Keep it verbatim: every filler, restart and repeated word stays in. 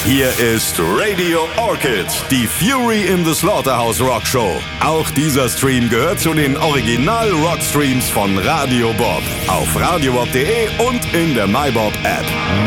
Hier ist Radio Orchid, die Fury in the Slaughterhouse Rock Show. Auch dieser Stream gehört zu den Original-Rock-Streams von Radio Bob. Auf radiobob punkt de und in der MyBob-App.